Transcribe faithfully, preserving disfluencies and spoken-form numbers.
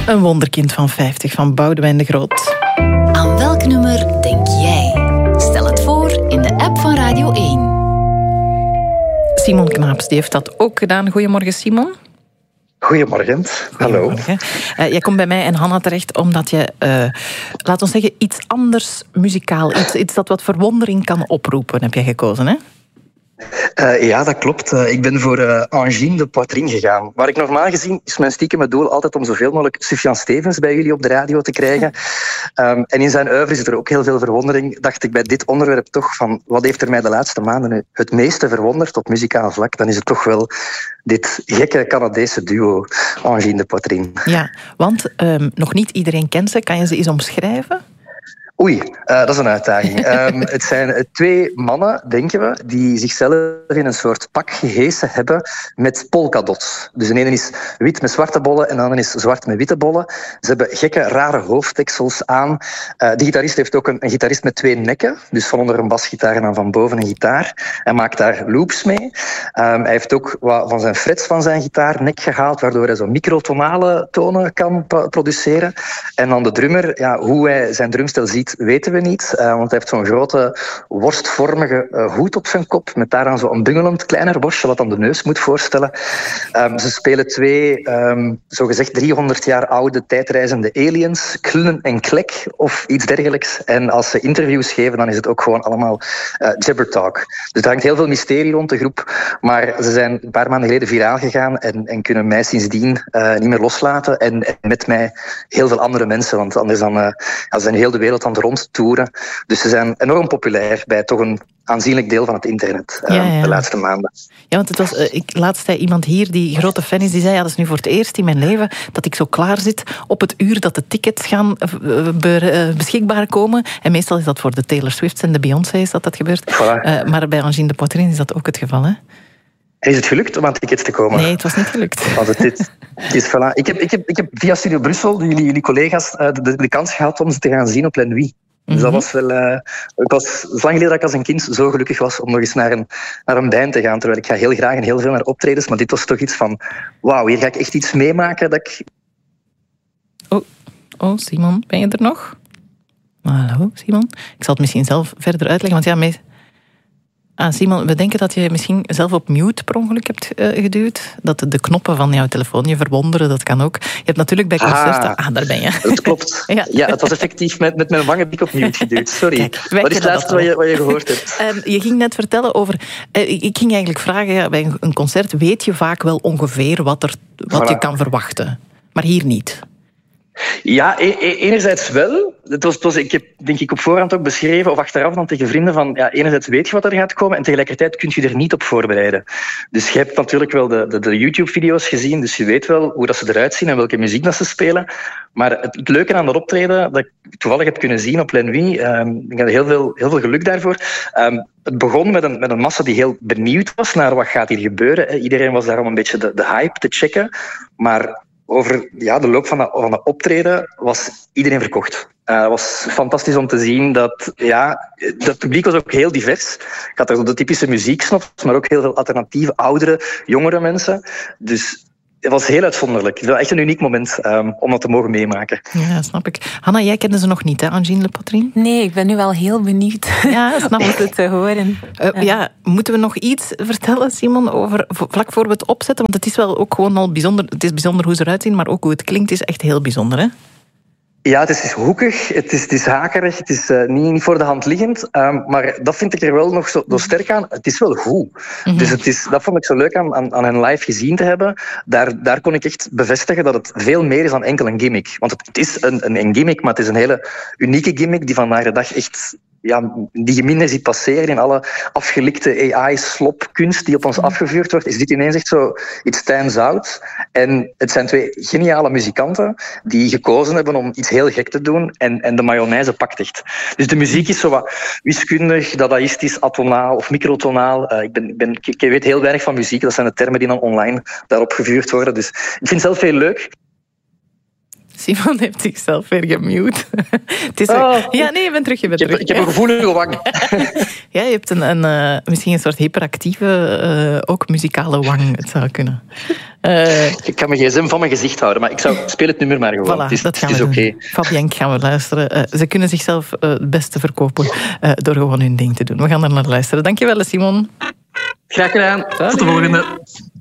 Een wonderkind van vijftig van Boudewijn de Groot. Aan welk nummer denk jij? Stel het voor in de app van Radio één. Simon Knaaps, die heeft dat ook gedaan. Goedemorgen, Simon. Goedemorgen, hallo. Goedemorgen. Uh, jij komt bij mij en Hanna terecht omdat je, uh, laat ons zeggen, iets anders muzikaal, iets, iets dat wat verwondering kan oproepen, heb jij gekozen, hè? Uh, ja, dat klopt. Uh, ik ben voor uh, Angine de Poitrine gegaan. Maar ik normaal gezien is mijn stiekeme doel altijd om zoveel mogelijk Sufjan Stevens bij jullie op de radio te krijgen. Um, en in zijn oeuvre zit er ook heel veel verwondering. Dacht ik bij dit onderwerp toch van, wat heeft er mij de laatste maanden het meeste verwonderd op muzikaal vlak? Dan is het toch wel dit gekke Canadese duo, Angine de Poitrine. Ja, want um, nog niet iedereen kent ze. Kan je ze eens omschrijven? Oei, uh, dat is een uitdaging. um, het zijn twee mannen, denken we, die zichzelf in een soort pak gehesen hebben met polkadots. Dus de ene is wit met zwarte bollen en de andere is zwart met witte bollen. Ze hebben gekke, rare hoofddeksels aan. Uh, de gitarist heeft ook een, een gitarist met twee nekken. Dus van onder een basgitaar en dan van boven een gitaar. Hij maakt daar loops mee. Um, hij heeft ook wat van zijn frets van zijn gitaarnek gehaald, waardoor hij zo microtonale tonen kan p- produceren. En dan de drummer, ja, hoe hij zijn drumstel ziet, weten we niet, uh, want hij heeft zo'n grote worstvormige uh, hoed op zijn kop, met daaraan zo'n bungelend kleiner worstje, wat dan de neus moet voorstellen. Um, ze spelen twee, um, zogezegd driehonderd jaar oude tijdreizende aliens, Klun en Klek, of iets dergelijks. En als ze interviews geven, dan is het ook gewoon allemaal uh, jabbertalk. Dus er hangt heel veel mysterie rond de groep, maar ze zijn een paar maanden geleden viraal gegaan en, en kunnen mij sindsdien uh, niet meer loslaten. En, en met mij heel veel andere mensen, want anders dan, uh, ja, ze zijn heel de wereld aan het rondtoeren. Dus ze zijn enorm populair bij toch een aanzienlijk deel van het internet uh, ja, ja. de laatste maanden. Ja, want het was, uh, ik, laatst zei iemand hier die grote fan is, die zei, ja, dat is nu voor het eerst in mijn leven dat ik zo klaar zit op het uur dat de tickets gaan uh, be, uh, beschikbaar komen. En meestal is dat voor de Taylor Swifts en de Beyoncé's dat dat gebeurt. Voilà. Uh, maar bij Angine de Poitrine is dat ook het geval, hè? Is het gelukt om aan tickets te komen? Nee, het was niet gelukt. Want het is, het is, voilà. ik, heb, ik, heb, ik heb via Studio Brussel, jullie, jullie collega's, de, de, de kans gehad om ze te gaan zien op L'Ennui. Dus mm-hmm. dat was wel... Uh, ik was, het is lang geleden dat ik als een kind zo gelukkig was om nog eens naar een, naar een band te gaan. Terwijl ik ga heel graag en heel veel naar optredens. Maar dit was toch iets van... Wauw, hier ga ik echt iets meemaken dat ik... Oh, oh Simon, ben je er nog? Hallo, Simon? Ik zal het misschien zelf verder uitleggen, want ja... Mee... Ah, Simon, we denken dat je misschien zelf op mute per ongeluk hebt uh, geduwd. Dat de knoppen van jouw telefoon je verwonderen, dat kan ook. Je hebt natuurlijk bij concerten... Ah, ah daar ben je. Dat klopt. ja. ja, het was effectief met, met mijn wangen dik op mute geduwd. Sorry. Kijk, wat is het laatste wat je, wat je gehoord hebt? Uh, je ging net vertellen over... Uh, ik ging eigenlijk vragen, ja, bij een concert weet je vaak wel ongeveer wat, er, wat voilà. je kan verwachten. Maar hier niet. Ja, e- e- enerzijds wel. Het was, het was, ik heb denk ik op voorhand ook beschreven, of achteraf dan tegen vrienden, van ja, enerzijds weet je wat er gaat komen en tegelijkertijd kun je er niet op voorbereiden. Dus je hebt natuurlijk wel de, de, de YouTube-video's gezien, dus je weet wel hoe dat ze eruit zien en welke muziek dat ze spelen. Maar het, het leuke aan dat optreden, dat ik toevallig heb kunnen zien op L'Ennui, um, ik had heel veel, heel veel geluk daarvoor. Um, het begon met een, met een massa die heel benieuwd was naar wat gaat hier gebeuren. Iedereen was daar om een beetje de, de hype te checken, maar... Over ja, de loop van de, van de optreden was iedereen verkocht. Het uh, was fantastisch om te zien dat ja, het publiek was ook heel divers. Ik had er de typische muzieksnops, maar ook heel veel alternatieve, oudere, jongere mensen. Dus het was heel uitzonderlijk. Het was echt een uniek moment um, om dat te mogen meemaken. Ja, snap ik. Hanna, jij kende ze nog niet, hè, Angine de Poitrine? Nee, ik ben nu wel heel benieuwd ja, snap om het te horen. Uh, ja. ja, moeten we nog iets vertellen, Simon, over vlak voor we het opzetten? Want het is wel ook gewoon al bijzonder. Het is bijzonder hoe ze eruit zien, maar ook hoe het klinkt is echt heel bijzonder, hè? Ja, het is hoekig, het is, het is hakerig, het is uh, niet, niet voor de hand liggend. Um, maar dat vind ik er wel nog zo, zo sterk aan. Het is wel goed. Mm-hmm. Dus het is, dat vond ik zo leuk aan, aan, aan hen live gezien te hebben. Daar, daar kon ik echt bevestigen dat het veel meer is dan enkel een gimmick. Want het, het is een, een, een gimmick, maar het is een hele unieke gimmick die vandaag de dag echt... Ja, die je minder ziet passeren in alle afgelikte A I-slopkunst die op ons afgevuurd wordt, is dit ineens echt zo iets stands out. En het zijn twee geniale muzikanten die gekozen hebben om iets heel gek te doen en, en de mayonaise pakt echt. Dus de muziek is zo wat wiskundig, dadaistisch, atonaal of microtonaal. Uh, ik, ben, ik, ben, ik weet heel weinig van muziek, dat zijn de termen die dan online daarop gevuurd worden. Dus ik vind het zelf heel leuk. Simon heeft zichzelf weer gemute. Het is Oh. Ja, nee, je bent terug. Je bent Ik heb, terug. ik heb een gevoelige wang. Ja, je hebt een, een, uh, misschien een soort hyperactieve, uh, ook muzikale wang. Het zou kunnen. Uh, Ik kan mijn gsm van mijn gezicht houden, maar ik zou speel het nummer maar gewoon. Voilà, het is, dat gaan het we is doen. oké. Fabienne gaan we luisteren. Uh, ze kunnen zichzelf uh, het beste verkopen uh, door gewoon hun ding te doen. We gaan er naar luisteren. Dankjewel, Simon. Graag gedaan. Tot de volgende.